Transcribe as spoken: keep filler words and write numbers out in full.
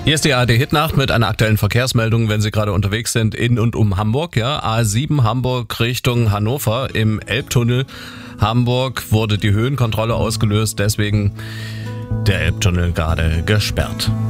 Hier ist die A R D-Hitnacht mit einer aktuellen Verkehrsmeldung, wenn Sie gerade unterwegs sind in und um Hamburg. Ja, A sieben Hamburg Richtung Hannover im Elbtunnel. Hamburg wurde die Höhenkontrolle ausgelöst, deswegen der Elbtunnel gerade gesperrt.